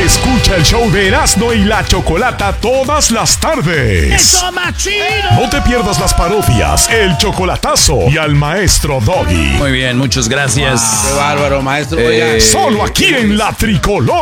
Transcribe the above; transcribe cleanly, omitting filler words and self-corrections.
Escucha el show de Erasmo y la Chocolata todas las tardes. ¡Eso, más chido! No te pierdas las parodias, el chocolatazo y al maestro Doggy. Muy bien, muchas gracias. Qué bárbaro, maestro. Oiga. Solo aquí en La Tricolor.